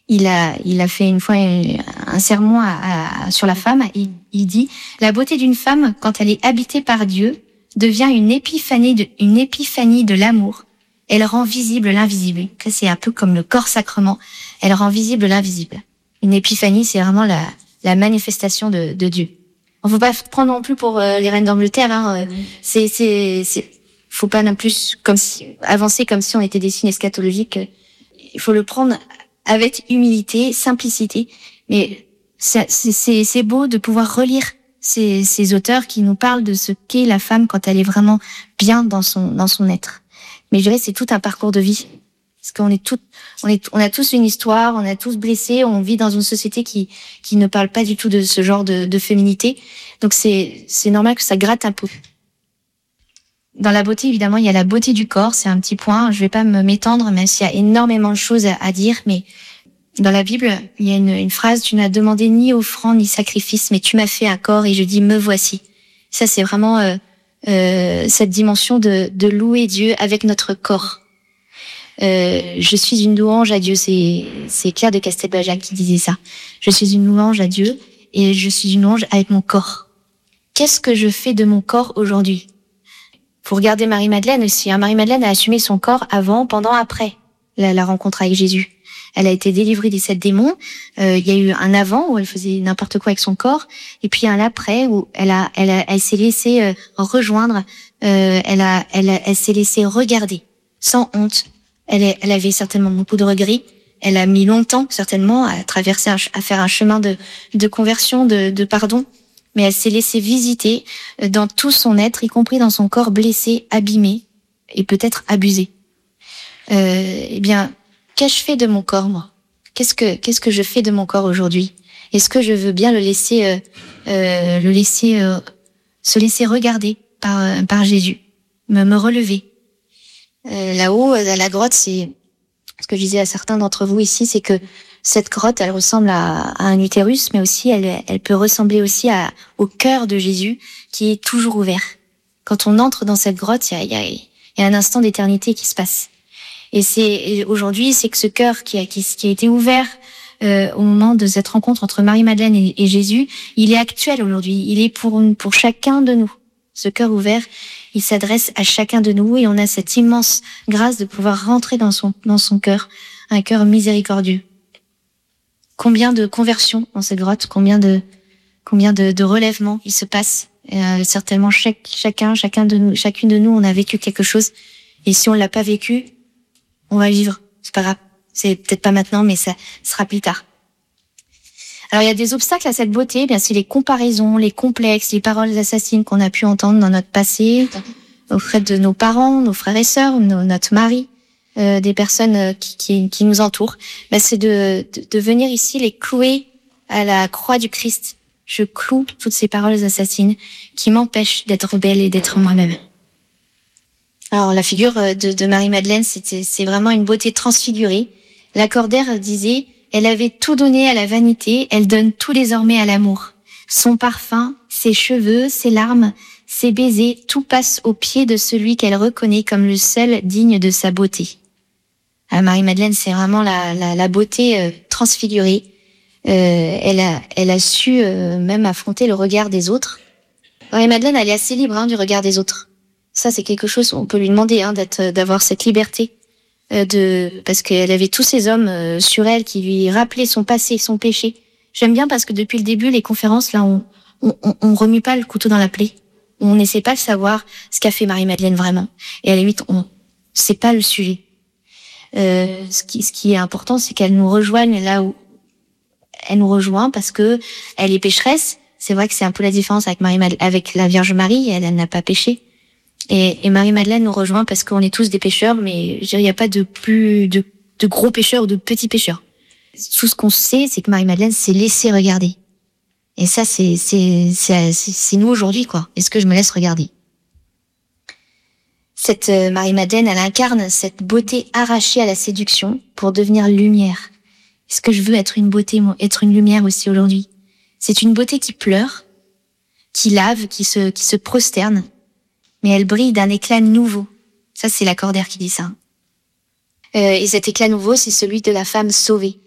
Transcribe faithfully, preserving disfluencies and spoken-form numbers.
il a, il a fait une fois un sermon à, à, sur la femme. Il, il dit « La beauté d'une femme, quand elle est habitée par Dieu, devient une épiphanie de, une épiphanie de l'amour. Elle rend visible l'invisible. » C'est un peu comme le corps sacrement. Elle rend visible l'invisible. Une épiphanie, c'est vraiment la, la manifestation de, de Dieu. On ne faut pas prendre non plus pour euh, les reines d'Angleterre. Hein. C'est, c'est, c'est, faut pas non plus comme si, avancer comme si on était des signes eschatologiques. Il faut le prendre avec humilité, simplicité. Mais c'est, c'est, c'est beau de pouvoir relire ces, ces auteurs qui nous parlent de ce qu'est la femme quand elle est vraiment bien dans son, dans son être. Mais je dirais c'est tout un parcours de vie. Parce qu'on est toutes, on est, on a tous une histoire, on a tous blessé, on vit dans une société qui, qui ne parle pas du tout de ce genre de, de féminité. Donc c'est, c'est normal que ça gratte un peu. Dans la beauté, évidemment, il y a la beauté du corps, c'est un petit point. Je vais pas me m'étendre, même s'il y a énormément de choses à, à dire, mais dans la Bible, il y a une, une phrase, tu n'as demandé ni offrande ni sacrifice, mais tu m'as fait un corps et je dis me voici. Ça, c'est vraiment, euh, euh, cette dimension de, de louer Dieu avec notre corps. Euh, je suis une louange à Dieu, c'est, c'est Claire de Castelbajac qui disait ça. Je suis une louange à Dieu et je suis une louange avec mon corps. Qu'est-ce que je fais de mon corps aujourd'hui? Faut regarder Marie-Madeleine aussi. Hein. Marie-Madeleine a assumé son corps avant, pendant, après la, la rencontre avec Jésus. Elle a été délivrée des sept démons. Euh, il y a eu un avant où elle faisait n'importe quoi avec son corps, et puis un après où elle a, elle, a, elle s'est laissée euh, rejoindre. Euh, elle a, elle, a, elle s'est laissée regarder sans honte. Elle, est, elle avait certainement beaucoup de regrets. Elle a mis longtemps, certainement, à traverser, un, à faire un chemin de, de conversion, de, de pardon. Mais elle s'est laissée visiter dans tout son être, y compris dans son corps blessé, abîmé et peut-être abusé. Euh, eh bien, qu'ai-je fait de mon corps, moi? Qu'est-ce que qu'est-ce que je fais de mon corps aujourd'hui? Est-ce que je veux bien le laisser, euh, euh, le laisser, euh, se laisser regarder par euh, par Jésus, me me relever? Euh, là-haut, à la grotte, c'est ce que je disais à certains d'entre vous ici, c'est que cette grotte, elle ressemble à, à un utérus, mais aussi elle, elle peut ressembler aussi à, au cœur de Jésus, qui est toujours ouvert. Quand on entre dans cette grotte, il y a, il y a, il y a un instant d'éternité qui se passe. Et c'est et aujourd'hui, c'est que ce cœur qui a, qui, qui a été ouvert euh, au moment de cette rencontre entre Marie-Madeleine et, et Jésus, il est actuel aujourd'hui. Il est pour pour chacun de nous. Ce cœur ouvert, il s'adresse à chacun de nous et on a cette immense grâce de pouvoir rentrer dans son dans son cœur, un cœur miséricordieux. Combien de conversions dans cette grotte, combien de combien de, de relèvements il se passe. Euh, certainement chaque chacun chacun de nous, chacune de nous, on a vécu quelque chose. Et si on l'a pas vécu, on va vivre. C'est pas grave. C'est peut-être pas maintenant, mais ça sera plus tard. Alors il y a des obstacles à cette beauté, bien c'est les comparaisons, les complexes, les paroles assassines qu'on a pu entendre dans notre passé, auprès de nos parents, nos frères et sœurs, nos, notre mari, euh, des personnes qui, qui, qui nous entourent. Ben, c'est de, de, de venir ici les clouer à la croix du Christ. Je cloue toutes ces paroles assassines qui m'empêchent d'être belle et d'être moi-même. Alors la figure de, de Marie-Madeleine, c'était, c'est vraiment une beauté transfigurée. Lacordaire disait: elle avait tout donné à la vanité, elle donne tout désormais à l'amour. Son parfum, ses cheveux, ses larmes, ses baisers, tout passe aux pieds de celui qu'elle reconnaît comme le seul digne de sa beauté. Alors Marie-Madeleine, c'est vraiment la, la, la beauté euh, transfigurée. Euh, elle a, elle a su euh, même affronter le regard des autres. Marie-Madeleine, elle est assez libre hein, du regard des autres. Ça, c'est quelque chose, on peut lui demander hein, d'être, d'avoir cette liberté. De parce qu'elle avait tous ces hommes euh, sur elle qui lui rappelaient son passé, son péché. J'aime bien parce que depuis le début, les conférences, là, on on, on, on remue pas le couteau dans la plaie. On n'essaie pas de savoir ce qu'a fait Marie-Madeleine vraiment. Et à la limite, on c'est pas le sujet. Euh, ce qui ce qui est important, c'est qu'elle nous rejoigne là où elle nous rejoint parce que elle est pécheresse. C'est vrai que c'est un peu la différence avec Marie avec la Vierge Marie. Elle, elle n'a pas péché. Et, et Marie-Madeleine nous rejoint parce qu'on est tous des pécheurs, mais je dirais, il n'y a pas de plus de, de gros pécheurs ou de petits pécheurs. Tout ce qu'on sait, c'est que Marie-Madeleine s'est laissée regarder. Et ça, c'est, c'est, c'est, c'est nous aujourd'hui, quoi. Est-ce que je me laisse regarder? Cette euh, Marie-Madeleine, elle incarne cette beauté arrachée à la séduction pour devenir lumière. Est-ce que je veux être une beauté, moi, être une lumière aussi aujourd'hui? C'est une beauté qui pleure, qui lave, qui se, qui se prosterne. Mais elle brille d'un éclat nouveau. Ça, c'est Lacordaire qui dit ça. Euh, et cet éclat nouveau, c'est celui de la femme sauvée.